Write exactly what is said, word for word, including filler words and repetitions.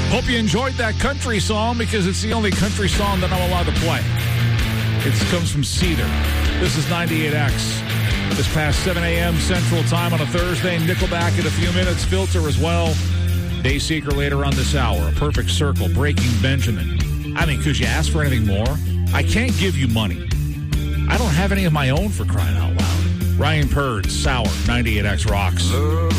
Hope you enjoyed that country song because it's the only country song that I'm allowed to play. It comes from Cedar. This is ninety-eight X. This past seven a.m. Central Time on a Thursday. Nickelback in a few minutes. Filter as well. Dayseeker later on this hour. A Perfect Circle. Breaking Benjamin. I mean, could you ask for anything more? I can't give you money. I don't have any of my own, for crying out loud. Ryan Purd, Sour, ninety-eight X rocks.